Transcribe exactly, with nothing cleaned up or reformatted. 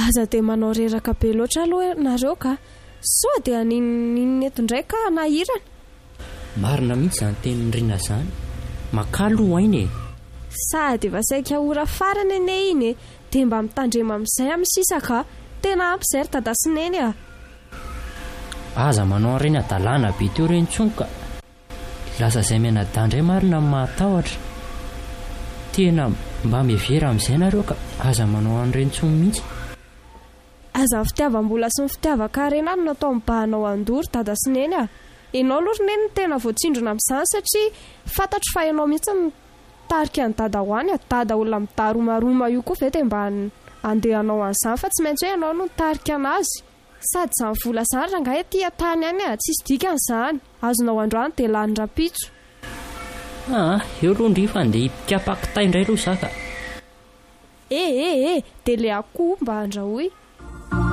aza dia manao reraka be loatra aloha nareo ka sao dia anininy eto indray ka nahirana. Marina mihitsy izany tenin'Rina izany, makalo ainy e. Sady efa saika ora farany ene iny e, dia mba mitandrema amin'izay amin'ny sisa ka tena ampy izay ry dada sy neny a. Aza manao ireny adalàna be teo ireny tsonka, lasa izay mianadandray Marina amin'ny mahatahotra. Tena mba mivera amin'izay nareo ka aza manao an'ireny tsony mihitsy. Aza ny fitiavam-bola sy ny fitiavan-karena no natao mibahanao andory dada sy neny a. Ianao aloha ry neny no tena voatsindrona amin'izany satria fantatro fa ianao mihitsy mitarika ny dada ho any a. Dada olona midaromaroma io koa ve dia mba andehanao an'izany fa tsy maintsy hoe ianao no mitarika anazy. Sady izany vola izany rangahy aty an-tany any a, tsisy dikan'izany. Azonao androany dia lany rapitso. Ah, eo aloha ndrifa andeha hipika pakitay indray aloha zaka. Eh eh eh, dia ilay akoho mba andrahoy.